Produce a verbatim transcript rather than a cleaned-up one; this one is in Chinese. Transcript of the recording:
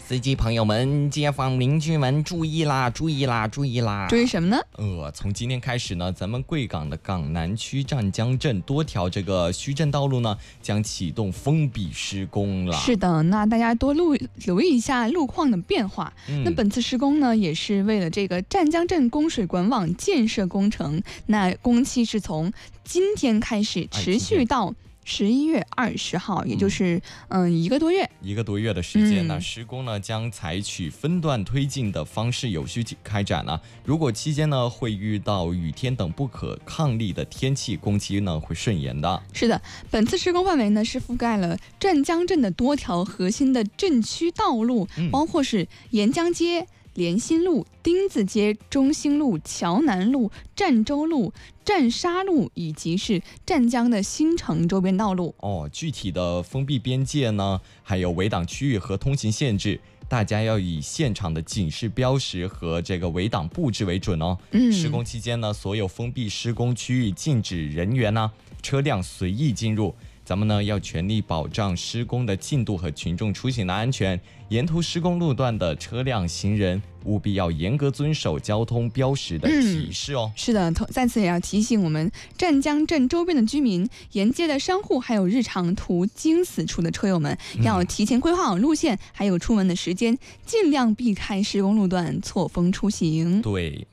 司机朋友们、街坊邻居们，注意啦，注意啦，注意啦！ 注意什么呢？ 呃，从今天开始呢，咱们贵港的港南区湛江镇多条这个墟镇道路呢，将启动封闭施工了。 是的，那大家多留留意一下路况的变化。 嗯、 那本次施工呢，也是为了这个湛江镇供水管网建设工程。那工期是从今天开始，持续到十一月二十号，也就是嗯一个多月， 一个多月的时间呢。 嗯、 施工呢将采取分段推进的方式有序开展了。如果期间呢会遇到雨天等不可抗力的天气，工期呢会顺延的。 是的，本次施工范围呢是覆盖了湛江镇的多条核心的镇区道路， 嗯、 包括是沿江街、联新路、丁字街、中兴路、桥南路、湛州路、湛沙路，以及是湛江的新城周边道路。 哦，具体的封闭边界呢，还有围挡区域和通行限制，大家要以现场的警示标识和这个围挡布置为准哦。 嗯， 施工期间呢，所有封闭施工区域禁止人员呢、车辆随意进入。咱们呢要全力保障施工的进度和群众出行的安全，沿途施工路段的车辆行人务必要严格遵守交通标识的提示哦。 嗯、是的，在此也要提醒我们湛江镇周边的居民、沿街的商户，还有日常途经此处的车友们，要提前规划好路线，还有出门的时间，尽量避开施工路段，错峰出行。 对。